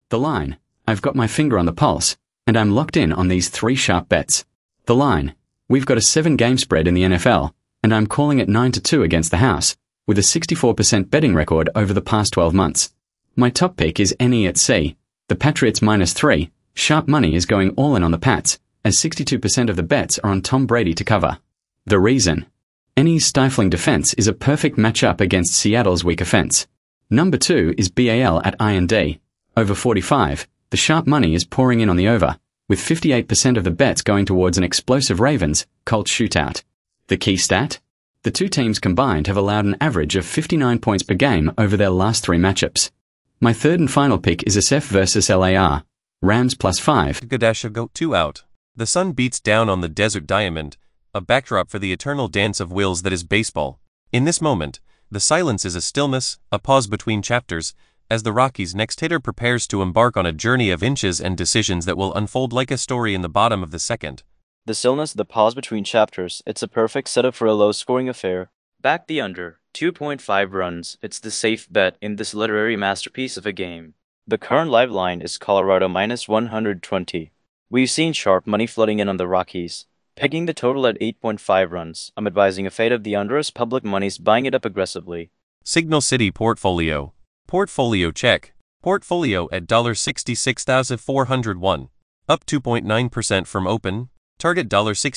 The line. I've got my finger on the pulse, and I'm locked in on these 3 sharp bets. The line. We've got a 7-game spread in the NFL, and I'm calling it 9-2 against the house, with a 64% betting record over the past 12 months. My top pick is NE at C. The Patriots -3. Sharp money is going all in on the Pats, as 62% of the bets are on Tom Brady to cover. The reason. NE's stifling defense is a perfect matchup against Seattle's weak offense. Number 2 is BAL at I&D. Over 45, the sharp money is pouring in on the over, with 58% of the bets going towards an explosive Ravens-Colts shootout. The key stat? The 2 teams combined have allowed an average of 59 points per game over their last 3 matchups. My third and final pick is SF versus LAR. Rams +5. Gadasha go 2 out. The sun beats down on the desert diamond, a backdrop for the eternal dance of wills that is baseball. In this moment, the silence is a stillness, a pause between chapters, as the Rockies' next hitter prepares to embark on a journey of inches and decisions that will unfold like a story in the bottom of the second. The stillness, the pause between chapters, it's a perfect setup for a low-scoring affair. Back the under, 2.5 runs, it's the safe bet in this literary masterpiece of a game. The current live line is Colorado -120. We've seen sharp money flooding in on the Rockies. Pegging the total at 8.5 runs, I'm advising a fade of the under as public money's buying it up aggressively. Signal City Portfolio. Portfolio check. Portfolio at $66,401. Up 2.9% from open. Target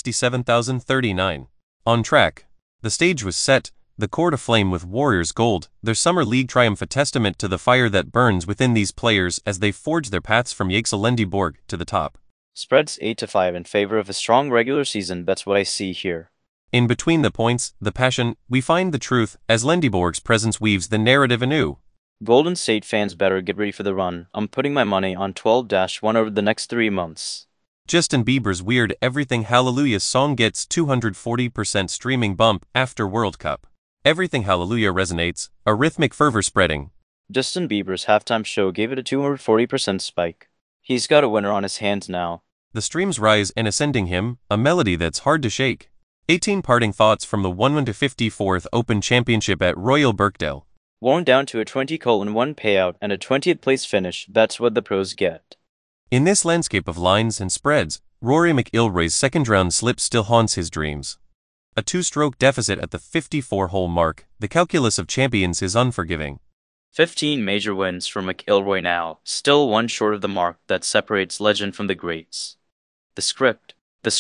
$67,039. On track. The stage was set, the court aflame with Warriors gold, their summer league triumph a testament to the fire that burns within these players as they forge their paths from Yxelendeborg to the top. Spreads 8-5 in favor of a strong regular season, that's what I see here. In between the points, the passion, we find the truth, as Lendeborg's presence weaves the narrative anew. Golden State fans better get ready for the run. I'm putting my money on 12-1 over the next 3 months. Justin Bieber's Weird Everything Hallelujah song gets 240% streaming bump after World Cup. Everything Hallelujah resonates, a rhythmic fervor spreading. Justin Bieber's halftime show gave it a 240% spike. He's got a winner on his hands now. The streams rise and ascending him, a melody that's hard to shake. 18 parting thoughts from the 1-54th Open Championship at Royal Birkdale. Worn down to a 20-1 payout and a 20th place finish, that's what the pros get. In this landscape of lines and spreads, Rory McIlroy's second-round slip still haunts his dreams. A 2-stroke deficit at the 54-hole mark, the calculus of champions is unforgiving. 15 major wins for McIlroy now, still 1 short of the mark that separates legend from the greats. The script.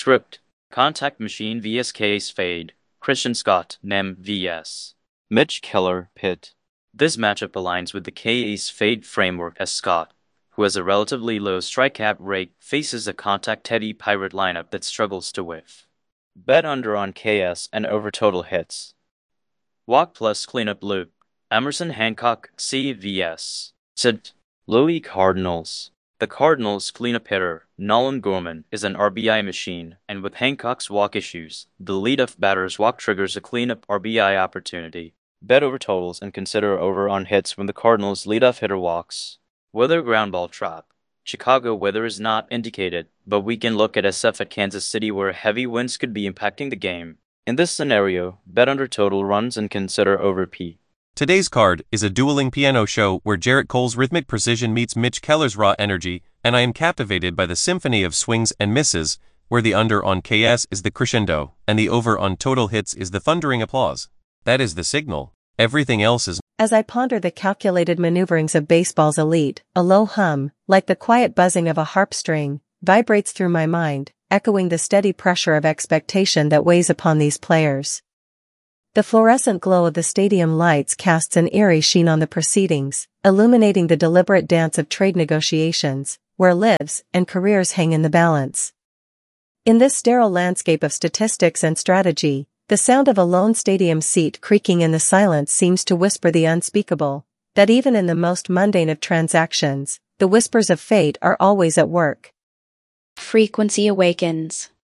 Contact Machine vs Case Fade, Christian Scott, Nem vs. Mitch Keller, Pitt. This matchup aligns with the Case Fade framework as Scott, who has a relatively low strikeout rate, faces a contact Teddy Pirate lineup that struggles to whiff. Bet under on KS and over total hits. Walk plus cleanup loop. Emerson Hancock, CVS. Sid. Louis Cardinals. The Cardinals' cleanup hitter, Nolan Gorman, is an RBI machine, and with Hancock's walk issues, the leadoff batter's walk triggers a cleanup RBI opportunity. Bet over totals and consider over on hits when the Cardinals' leadoff hitter walks. Weather ground ball trap. Chicago weather is not indicated, but we can look at SF at Kansas City where heavy winds could be impacting the game. In this scenario, bet under total runs and consider over P. Today's card is a dueling piano show where Jarrett Cole's rhythmic precision meets Mitch Keller's raw energy, and I am captivated by the symphony of swings and misses, where the under on KS is the crescendo, and the over on total hits is the thundering applause. That is the signal. Everything else is. As I ponder the calculated maneuverings of baseball's elite, a low hum, like the quiet buzzing of a harp string, vibrates through my mind, echoing the steady pressure of expectation that weighs upon these players. The fluorescent glow of the stadium lights casts an eerie sheen on the proceedings, illuminating the deliberate dance of trade negotiations, where lives and careers hang in the balance. In this sterile landscape of statistics and strategy, the sound of a lone stadium seat creaking in the silence seems to whisper the unspeakable, that even in the most mundane of transactions, the whispers of fate are always at work. Frequency awakens.